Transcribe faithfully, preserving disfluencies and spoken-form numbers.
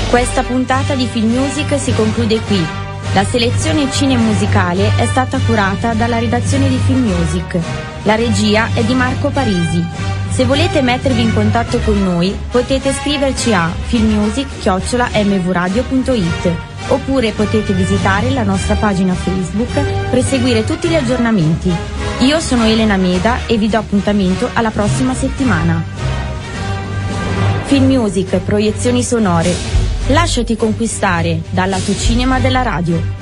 Questa puntata di Film Music si conclude qui. La selezione cinemusicale è stata curata dalla redazione di Film Music. La regia è di Marco Parisi. Se volete mettervi in contatto con noi, potete scriverci a filmmusic chiocciola m v radio punto i t oppure potete visitare la nostra pagina Facebook per seguire tutti gli aggiornamenti. Io sono Elena Meda e vi do appuntamento alla prossima settimana. Film Music, proiezioni sonore. Lasciati conquistare dal lato cinema della radio.